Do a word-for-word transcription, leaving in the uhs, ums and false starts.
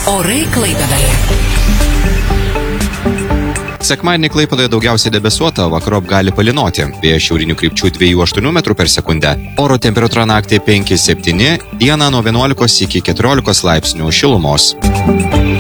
Orai Klaipėdoje. Sekmadienį Klaipėdoje daugiausiai debesuota, vakarop gali palynoti. Vėjas šiaurinių krypčių dviejų aštuonių metrų per sekundę. Oro temperatūra naktį penki septyni, dieną nuo vienuolikos iki keturiolikos laipsnių šilumos.